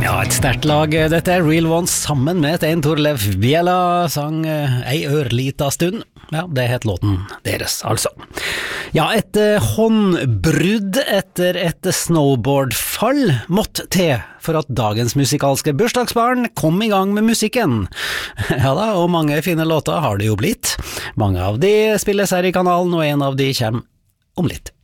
Ja, et sterkt lag. Dette er Real Ones sammen med Stein Torleif Bjella, sang ei ørlita stund. Ja, det het låten deres, altså. Ja, et håndbrudd etter et snowboardfall måtte til for at dagens musikalske bursdagsbarn kom i gang med musikken. Ja da, og mange fine låter har det jo blitt. Mange av de spilles her i kanalen, og en av de kommer om litt.